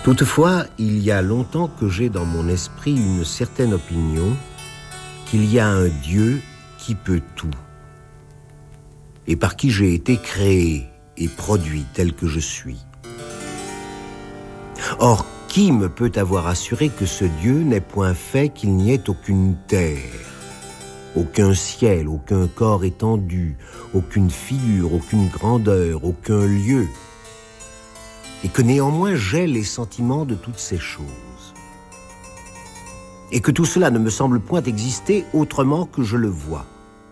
Toutefois, il y a longtemps que j'ai dans mon esprit une certaine opinion qu'il y a un Dieu qui peut tout, et par qui j'ai été créé et produit tel que je suis. Or, qui me peut avoir assuré que ce Dieu n'est point fait qu'il n'y ait aucune terre, aucun ciel, aucun corps étendu, aucune figure, aucune grandeur, aucun lieu, et que néanmoins j'ai les sentiments de toutes ces choses, et que tout cela ne me semble point exister autrement que je le vois.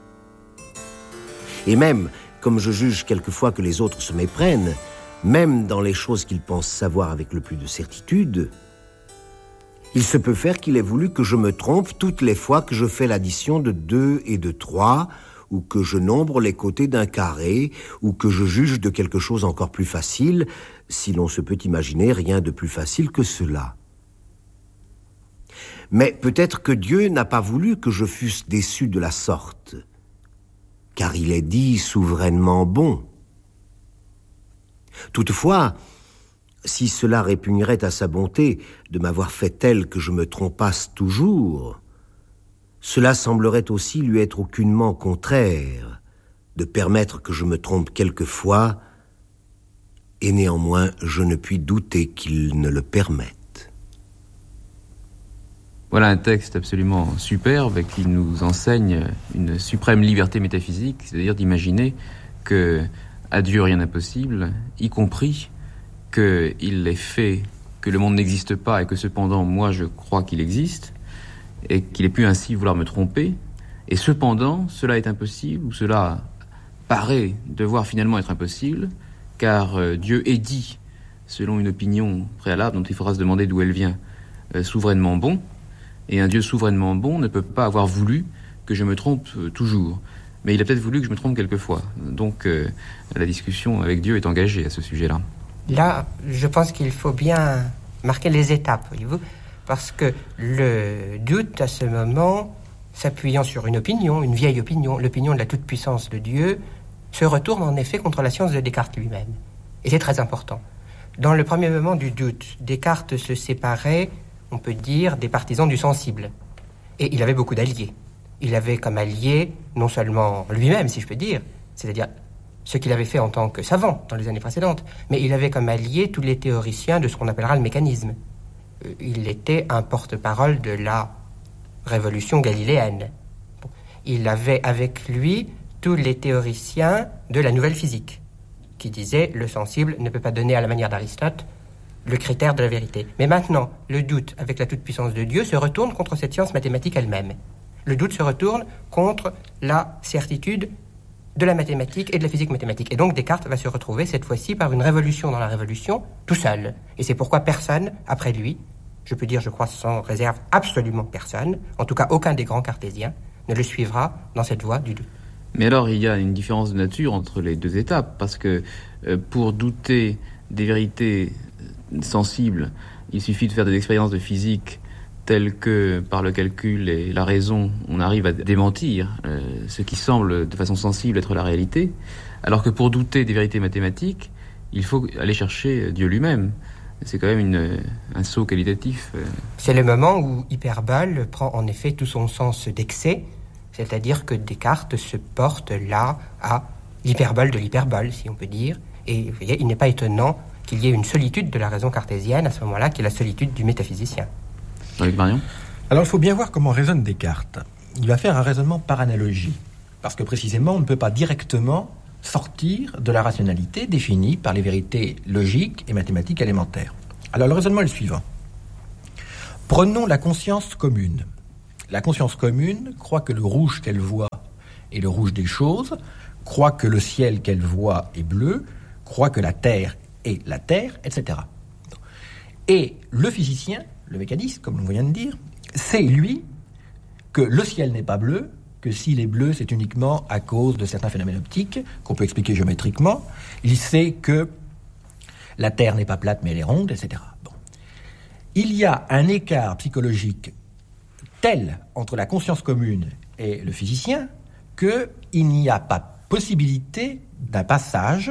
Et même, comme je juge quelquefois que les autres se méprennent, même dans les choses qu'ils pensent savoir avec le plus de certitude, il se peut faire qu'il ait voulu que je me trompe toutes les fois que je fais l'addition de 2 et de 3, ou que je nombre les côtés d'un carré, ou que je juge de quelque chose encore plus facile, si l'on se peut imaginer rien de plus facile que cela. Mais peut-être que Dieu n'a pas voulu que je fusse déçu de la sorte, car il est dit souverainement bon. Toutefois, si cela répugnerait à sa bonté de m'avoir fait tel que je me trompasse toujours, cela semblerait aussi lui être aucunement contraire de permettre que je me trompe quelquefois, et néanmoins je ne puis douter qu'il ne le permette. Voilà un texte absolument superbe qui nous enseigne une suprême liberté métaphysique, c'est-à-dire d'imaginer que à Dieu rien n'est possible, y compris qu'il est fait que le monde n'existe pas et que cependant moi je crois qu'il existe et qu'il ait pu ainsi vouloir me tromper, et cependant cela est impossible, ou cela paraît devoir finalement être impossible, car Dieu est dit, selon une opinion préalable dont il faudra se demander d'où elle vient, souverainement bon, et un Dieu souverainement bon ne peut pas avoir voulu que je me trompe toujours. Mais il a peut-être voulu que je me trompe quelquefois. Donc la discussion avec Dieu est engagée à ce sujet-là. Là, je pense qu'il faut bien marquer les étapes, voyez-vous, parce que le doute, à ce moment, s'appuyant sur une opinion, une vieille opinion, l'opinion de la toute-puissance de Dieu, se retourne en effet contre la science de Descartes lui-même. Et c'est très important. Dans le premier moment du doute, Descartes se séparait, on peut dire, des partisans du sensible. Et il avait beaucoup d'alliés. Il avait comme allié, non seulement lui-même, si je peux dire, c'est-à-dire ce qu'il avait fait en tant que savant dans les années précédentes, mais il avait comme allié tous les théoriciens de ce qu'on appellera le mécanisme. Il était un porte-parole de la révolution galiléenne. Il avait avec lui tous les théoriciens de la nouvelle physique, qui disaient le sensible ne peut pas donner à la manière d'Aristote le critère de la vérité. Mais maintenant, le doute, avec la toute-puissance de Dieu, se retourne contre cette science mathématique elle-même. Le doute se retourne contre la certitude de la mathématique et de la physique mathématique. Et donc Descartes va se retrouver cette fois-ci par une révolution dans la révolution, tout seul. Et c'est pourquoi personne, après lui, je peux dire, je crois sans réserve, absolument personne, en tout cas aucun des grands cartésiens, ne le suivra dans cette voie du doute. Mais alors il y a une différence de nature entre les deux étapes, parce que pour douter des vérités sensibles, il suffit de faire des expériences de physique telles que, par le calcul et la raison, on arrive à démentir ce qui semble de façon sensible être la réalité, alors que pour douter des vérités mathématiques, il faut aller chercher Dieu lui-même. C'est quand même un saut qualitatif. C'est le moment où hyperbole prend en effet tout son sens d'excès, c'est-à-dire que Descartes se porte là à l'hyperbole de l'hyperbole, si on peut dire, et vous voyez, il n'est pas étonnant qu'il y ait une solitude de la raison cartésienne à ce moment-là, qui est la solitude du métaphysicien. Avec Marion ? Alors il faut bien voir comment raisonne Descartes. Il va faire un raisonnement par analogie, parce que précisément on ne peut pas directement sortir de la rationalité définie par les vérités logiques et mathématiques élémentaires. Alors le raisonnement est le suivant. Prenons la conscience commune. La conscience commune croit que le rouge qu'elle voit est le rouge des choses, croit que le ciel qu'elle voit est bleu, croit que la terre est la terre, etc. Et le physicien, le mécaniste, comme on vient de dire, sait, lui, que le ciel n'est pas bleu, que s'il est bleu, c'est uniquement à cause de certains phénomènes optiques qu'on peut expliquer géométriquement. Il sait que la Terre n'est pas plate, mais elle est ronde, etc. Bon. Il y a un écart psychologique tel entre la conscience commune et le physicien qu'il n'y a pas possibilité d'un passage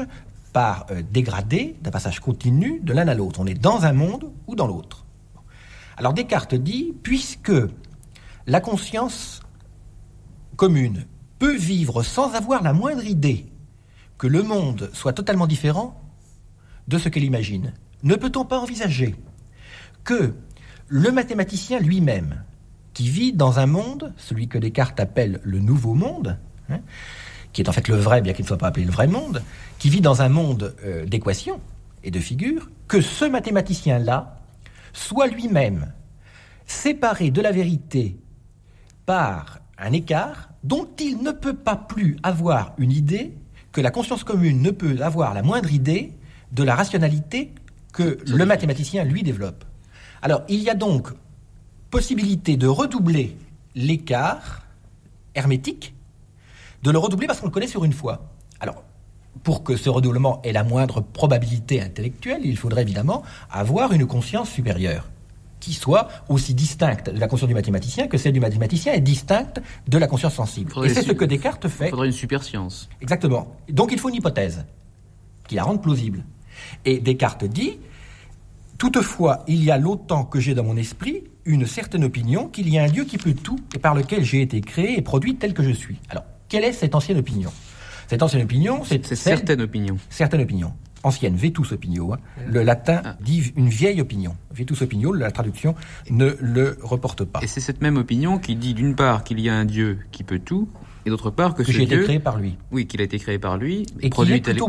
par dégradé, d'un passage continu de l'un à l'autre. On est dans un monde ou dans l'autre. Alors Descartes dit, puisque la conscience commune peut vivre sans avoir la moindre idée que le monde soit totalement différent de ce qu'elle imagine, ne peut-on pas envisager que le mathématicien lui-même, qui vit dans un monde, celui que Descartes appelle le nouveau monde, qui est en fait le vrai, bien qu'il ne soit pas appelé le vrai monde, qui vit dans un monde d'équations et de figures, que ce mathématicien-là soit lui-même séparé de la vérité par un écart dont il ne peut pas plus avoir une idée, que la conscience commune ne peut avoir la moindre idée de la rationalité que le mathématicien, lui, développe. Alors, il y a donc possibilité de redoubler l'écart hermétique, de le redoubler parce qu'on le connaît sur une fois. Alors, pour que ce redoublement ait la moindre probabilité intellectuelle, il faudrait évidemment avoir une conscience supérieure, qui soit aussi distincte de la conscience du mathématicien que celle du mathématicien est distincte de la conscience sensible. Et c'est ce que Descartes fait. Il faudrait une superscience. Exactement. Donc il faut une hypothèse qui la rende plausible. Et Descartes dit, toutefois, il y a longtemps que j'ai dans mon esprit une certaine opinion qu'il y a un Dieu qui peut tout et par lequel j'ai été créé et produit tel que je suis. Alors, quelle est cette ancienne opinion ? Cette ancienne opinion, c'est certaine opinion. Certaine opinion. Ancienne, vetus opinio. Le latin dit une vieille opinion. Vetus opinio, la traduction ne le reporte pas. Et c'est cette même opinion qui dit d'une part qu'il y a un Dieu qui peut tout, et d'autre part que ce Dieu... Dieu... été créé par lui. Oui, qu'il a été créé par lui, et produit tel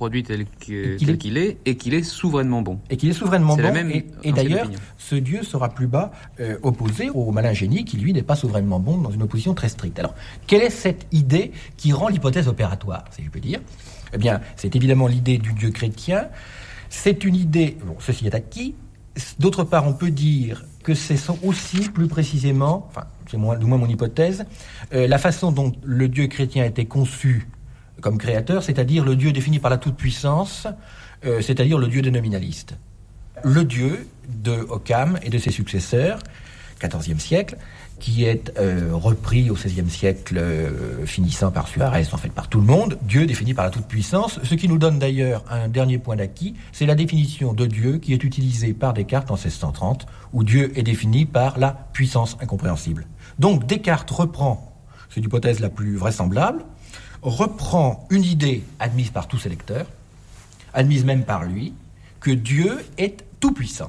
qu'il est, et qu'il est souverainement bon. Et qu'il est souverainement bon, et d'ailleurs, opinion. Ce Dieu sera plus bas opposé au malin génie qui, lui, n'est pas souverainement bon dans une opposition très stricte. Alors, quelle est cette idée qui rend l'hypothèse opératoire, si je peux dire ? Eh bien, c'est évidemment l'idée du Dieu chrétien. C'est une idée, bon, ceci est acquis. D'autre part, on peut dire que c'est aussi, plus précisément, enfin, c'est du moins mon hypothèse, la façon dont le Dieu chrétien a été conçu comme créateur, c'est-à-dire le Dieu défini par la toute-puissance, c'est-à-dire le Dieu des nominalistes. Le Dieu de Occam et de ses successeurs, XIVe siècle, qui est repris au XVIe siècle, finissant par Suarez, en fait par tout le monde, Dieu défini par la toute-puissance, ce qui nous donne d'ailleurs un dernier point d'acquis, c'est la définition de Dieu qui est utilisée par Descartes en 1630, où Dieu est défini par la puissance incompréhensible. Donc Descartes reprend, c'est l'hypothèse la plus vraisemblable, reprend une idée admise par tous ses lecteurs, admise même par lui, que Dieu est tout-puissant.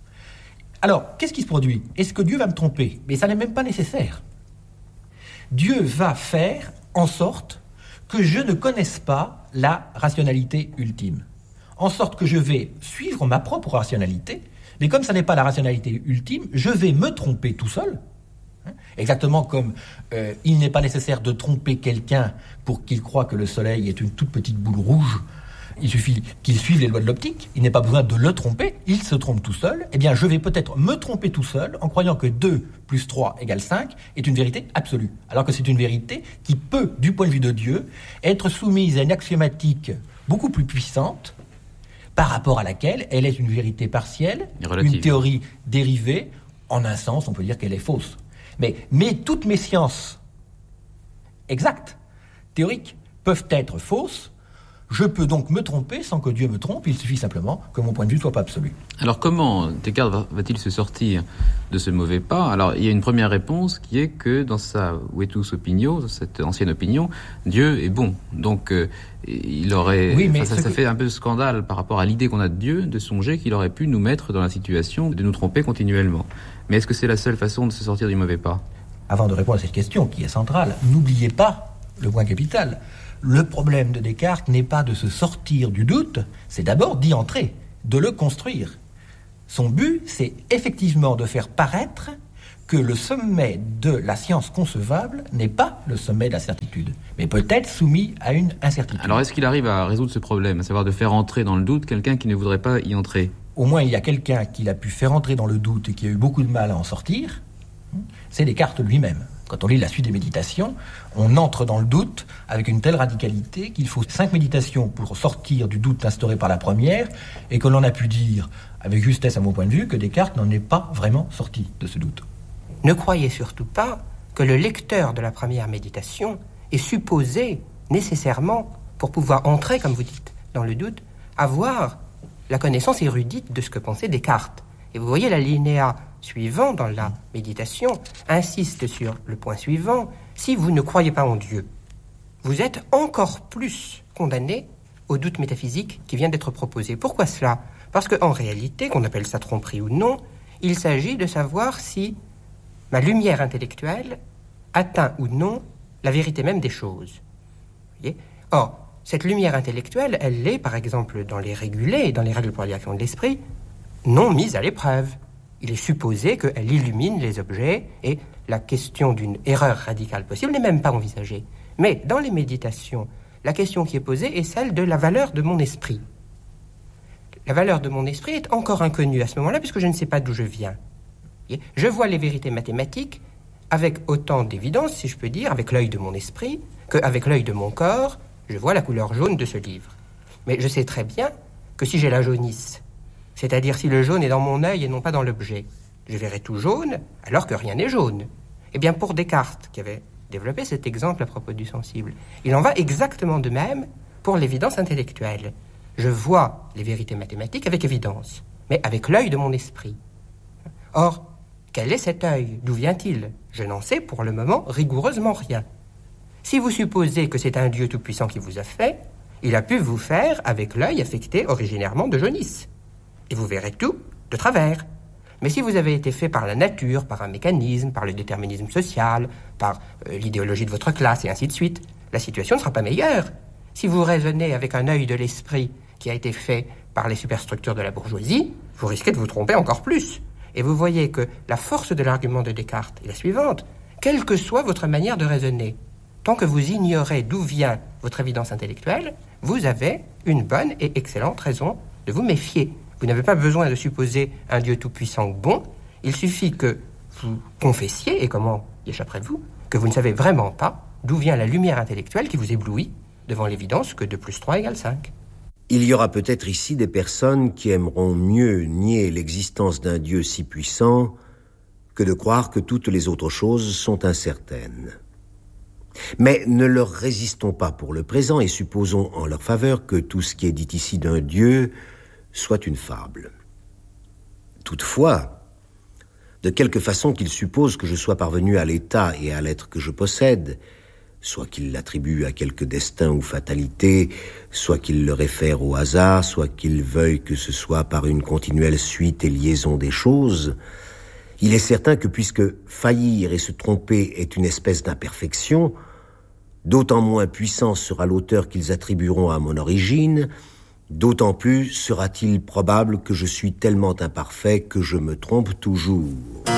Alors, qu'est-ce qui se produit ? Est-ce que Dieu va me tromper ? Mais ça n'est même pas nécessaire. Dieu va faire en sorte que je ne connaisse pas la rationalité ultime. En sorte que je vais suivre ma propre rationalité, mais comme ça n'est pas la rationalité ultime, je vais me tromper tout seul. Exactement comme il n'est pas nécessaire de tromper quelqu'un pour qu'il croie que le soleil est une toute petite boule rouge. Il suffit qu'il suive les lois de l'optique, il n'est pas besoin de le tromper, il se trompe tout seul. Eh bien, je vais peut-être me tromper tout seul en croyant que 2 plus 3 égale 5 est une vérité absolue. Alors que c'est une vérité qui peut, du point de vue de Dieu, être soumise à une axiomatique beaucoup plus puissante par rapport à laquelle elle est une vérité partielle, une théorie dérivée. En un sens, on peut dire qu'elle est fausse. Mais toutes mes sciences exactes, théoriques, peuvent être fausses. Je peux donc me tromper sans que Dieu me trompe, il suffit simplement que mon point de vue ne soit pas absolu. Alors comment Descartes va-t-il se sortir de ce mauvais pas ? Alors il y a une première réponse qui est que dans sa vetus opinio, cette ancienne opinion, Dieu est bon. Donc il aurait... Oui, mais ça fait un peu scandale par rapport à l'idée qu'on a de Dieu, de songer qu'il aurait pu nous mettre dans la situation de nous tromper continuellement. Mais est-ce que c'est la seule façon de se sortir du mauvais pas ? Avant de répondre à cette question qui est centrale, n'oubliez pas le point capital. Le problème de Descartes n'est pas de se sortir du doute, c'est d'abord d'y entrer, de le construire. Son but, c'est effectivement de faire paraître que le sommet de la science concevable n'est pas le sommet de la certitude, mais peut-être soumis à une incertitude. Alors est-ce qu'il arrive à résoudre ce problème, à savoir de faire entrer dans le doute quelqu'un qui ne voudrait pas y entrer ? Au moins, il y a quelqu'un qui l'a pu faire entrer dans le doute et qui a eu beaucoup de mal à en sortir, c'est Descartes lui-même. Quand on lit la suite des méditations, on entre dans le doute avec une telle radicalité qu'il faut 5 méditations pour sortir du doute instauré par la première, et que l'on a pu dire, avec justesse à mon point de vue, que Descartes n'en est pas vraiment sorti de ce doute. Ne croyez surtout pas que le lecteur de la première méditation est supposé, nécessairement, pour pouvoir entrer, comme vous dites, dans le doute, avoir la connaissance érudite de ce que pensait Descartes. Et vous voyez, l'alinéa suivant dans la méditation insiste sur le point suivant. Si vous ne croyez pas en Dieu, vous êtes encore plus condamné au doute métaphysique qui vient d'être proposé. Pourquoi cela ? Parce qu'en réalité, qu'on appelle ça tromperie ou non, il s'agit de savoir si ma lumière intellectuelle atteint ou non la vérité même des choses. Voyez ? Or, cette lumière intellectuelle, elle est, par exemple, dans les régulés, dans les règles pour la direction de l'esprit, non mise à l'épreuve. Il est supposé qu'elle illumine les objets et la question d'une erreur radicale possible n'est même pas envisagée. Mais dans les méditations, la question qui est posée est celle de la valeur de mon esprit. La valeur de mon esprit est encore inconnue à ce moment-là puisque je ne sais pas d'où je viens. Je vois les vérités mathématiques avec autant d'évidence, si je peux dire, avec l'œil de mon esprit, qu'avec l'œil de mon corps, je vois la couleur jaune de ce livre. Mais je sais très bien que si j'ai la jaunisse, c'est-à-dire si le jaune est dans mon œil et non pas dans l'objet, je verrai tout jaune alors que rien n'est jaune. Eh bien, pour Descartes, qui avait développé cet exemple à propos du sensible, il en va exactement de même pour l'évidence intellectuelle. Je vois les vérités mathématiques avec évidence, mais avec l'œil de mon esprit. Or, quel est cet œil ? D'où vient-il ? Je n'en sais pour le moment rigoureusement rien. Si vous supposez que c'est un Dieu tout-puissant qui vous a fait, il a pu vous faire avec l'œil affecté originairement de jaunisse. Et vous verrez tout de travers. Mais si vous avez été fait par la nature, par un mécanisme, par le déterminisme social, par l'idéologie de votre classe et ainsi de suite, la situation ne sera pas meilleure. Si vous raisonnez avec un œil de l'esprit qui a été fait par les superstructures de la bourgeoisie, vous risquez de vous tromper encore plus. Et vous voyez que la force de l'argument de Descartes est la suivante. Quelle que soit votre manière de raisonner, tant que vous ignorez d'où vient votre évidence intellectuelle, vous avez une bonne et excellente raison de vous méfier. Vous n'avez pas besoin de supposer un Dieu tout-puissant ou bon. Il suffit que vous confessiez, et comment y échapperez-vous, que vous ne savez vraiment pas d'où vient la lumière intellectuelle qui vous éblouit devant l'évidence que 2 + 3 = 5. Il y aura peut-être ici des personnes qui aimeront mieux nier l'existence d'un Dieu si puissant que de croire que toutes les autres choses sont incertaines. Mais ne leur résistons pas pour le présent et supposons en leur faveur que tout ce qui est dit ici d'un Dieu soit une fable. Toutefois, de quelque façon qu'il suppose que je sois parvenu à l'état et à l'être que je possède, soit qu'il l'attribue à quelque destin ou fatalité, soit qu'il le réfère au hasard, soit qu'il veuille que ce soit par une continuelle suite et liaison des choses, il est certain que puisque faillir et se tromper est une espèce d'imperfection, d'autant moins puissant sera l'auteur qu'ils attribueront à mon origine, d'autant plus sera-t-il probable que je suis tellement imparfait que je me trompe toujours.